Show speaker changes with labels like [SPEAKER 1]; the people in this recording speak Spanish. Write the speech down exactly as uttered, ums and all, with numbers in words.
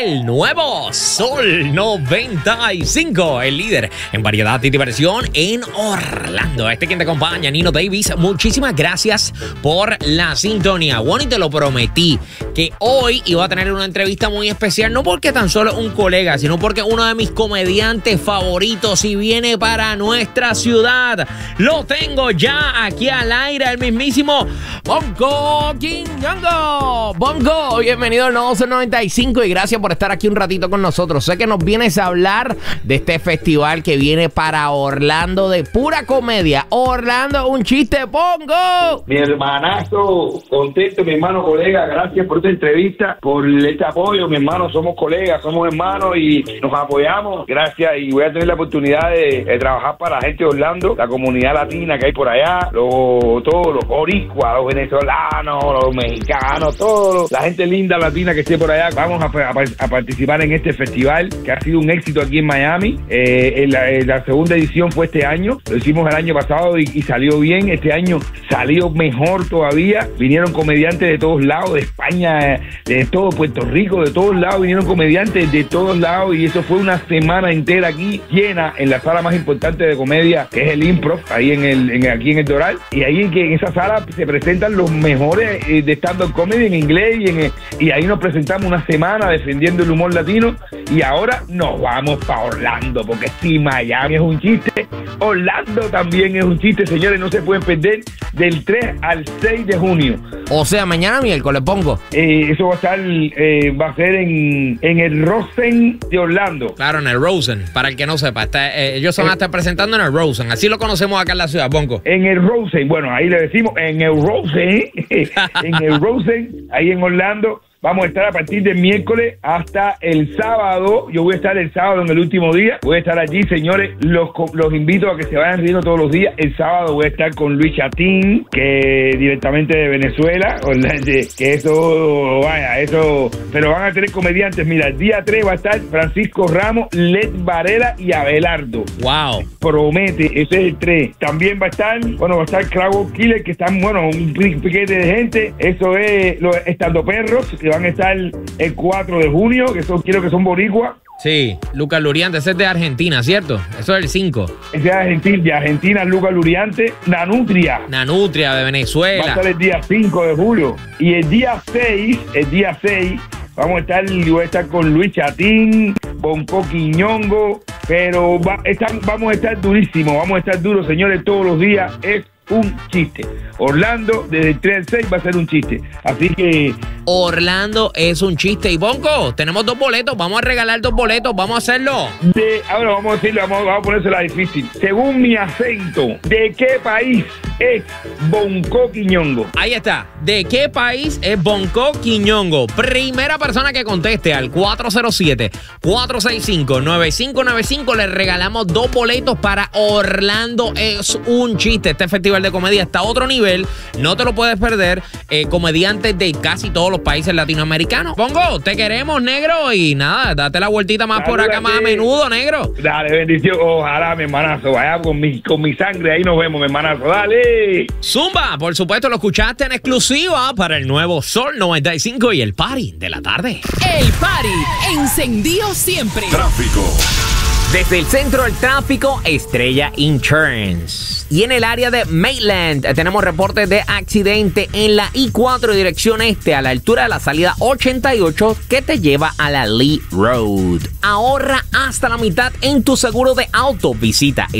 [SPEAKER 1] El nuevo Sol noventa y cinco, el líder en variedad y diversión en Orlando. Este quien te acompaña, Nino Davis. Muchísimas gracias por la sintonía. Bueno, y te lo prometí que hoy iba a tener una entrevista muy especial, no porque tan solo un colega, sino porque uno de mis comediantes favoritos y viene para nuestra ciudad. Lo tengo ya aquí al aire, el mismísimo Bonco Quiñongo. Bonco, bienvenido al nuevo Sol noventa y cinco y gracias por estar aquí un ratito con nosotros. Sé que nos vienes a hablar de este festival que viene para Orlando de pura comedia. Orlando, un chiste, Bongo.
[SPEAKER 2] Mi hermanazo, contento, mi hermano, colega, gracias por esta entrevista, por este apoyo, mi hermano, somos colegas, somos hermanos y nos apoyamos, gracias, y voy a tener la oportunidad de, de trabajar para la gente de Orlando, la comunidad latina que hay por allá, los, todos los boricuas, los venezolanos, los mexicanos, todos, la gente linda latina que esté por allá. Vamos a, a, a participar en este festival que ha sido un éxito aquí en Miami. Eh, en la, en la segunda edición fue este año, lo hicimos el año pasado y, y salió bien. Este año salió mejor todavía. Vinieron comediantes de todos lados, de España, de todo Puerto Rico, de todos lados, vinieron comediantes de todos lados y eso fue una semana entera aquí llena en la sala más importante de comedia, que es el Improv, ahí en el, en, aquí en el Doral, y ahí en, que en esa sala se presentan los mejores eh, de stand-up comedy en inglés y, en, y ahí nos presentamos una semana defendiendo el humor latino y ahora nos vamos para Orlando, porque si Miami es un chiste, Orlando también es un chiste, señores, no se pueden perder del tres al seis de junio.
[SPEAKER 1] O sea, mañana miércoles, Pongo.
[SPEAKER 2] Eh, eso va a estar, eh, va a ser en, en el Rosen de Orlando.
[SPEAKER 1] Claro, en el Rosen, para el que no sepa, está, eh, ellos se van a estar presentando en el Rosen, así lo conocemos acá en la ciudad, Pongo.
[SPEAKER 2] En el Rosen, bueno, ahí le decimos, en el Rosen, en el Rosen, ahí en Orlando. Vamos a estar a partir del miércoles hasta el sábado. Yo voy a estar el sábado en el último día. Voy a estar allí, señores. Los, los invito a que se vayan riendo todos los días. El sábado voy a estar con Luis Chatín, que directamente de Venezuela. Que eso, vaya, eso. Pero van a tener comediantes. Mira, el día tres va a estar Francisco Ramos, Led Varela y Abelardo.
[SPEAKER 1] Wow.
[SPEAKER 2] Promete, ese es el tres. También va a estar, bueno, va a estar Crowd Killer, que están, bueno, un piquete de gente. Eso es los Estando Perros, que van a estar el cuatro de junio, que son, quiero que son boricuas.
[SPEAKER 1] Sí, Lucas Luriante, ese es de Argentina, ¿cierto? Eso es el cinco.
[SPEAKER 2] Es de Argentina, de Argentina, Lucas Luriante. Nanutria.
[SPEAKER 1] Nanutria, de Venezuela.
[SPEAKER 2] Va a estar el día cinco de julio. Y el día seis, el día seis, vamos a estar, voy a estar con Luis Chatín, Bonco Quiñongo, pero va, están, vamos a estar durísimos, vamos a estar duros, señores, todos los días. Es un chiste. Orlando, desde el tres al seis va a ser un chiste. Así que...
[SPEAKER 1] Orlando es un chiste. Y Bonco, tenemos dos boletos. Vamos a regalar dos boletos. Vamos a hacerlo.
[SPEAKER 2] De, ahora vamos a decirlo, vamos, vamos a ponérsela difícil. Según mi acento, ¿de qué país es Bonco Quiñongo?
[SPEAKER 1] Ahí está. ¿De qué país es Bonco Quiñongo? Primera persona que conteste al cuatro cero siete, cuatro seis cinco, nueve cinco nueve cinco le regalamos dos boletos para Orlando es un chiste. Este festival de comedia está a otro nivel. No te lo puedes perder. Eh, comediantes de casi todos los países latinoamericanos. Bongo, te queremos, negro. Y nada, date la vueltita más Saludate. Por acá, más a menudo, negro.
[SPEAKER 2] Dale, bendición. Ojalá, mi hermanazo. Vaya con mi, con mi sangre. Ahí nos vemos, mi hermanazo. Dale.
[SPEAKER 1] Zumba, por supuesto, lo escuchaste en exclusiva para el nuevo Sol noventa y cinco y el party de la tarde.
[SPEAKER 3] El party encendido siempre.
[SPEAKER 4] Tráfico.
[SPEAKER 1] Desde el centro del tráfico, Estrella Insurance. Y en el área de Maitland tenemos reportes de accidente en la I cuatro dirección este a la altura de la salida ochenta y ocho que te lleva a la Lee Road. Ahorra hasta la mitad en tu seguro de auto. Visita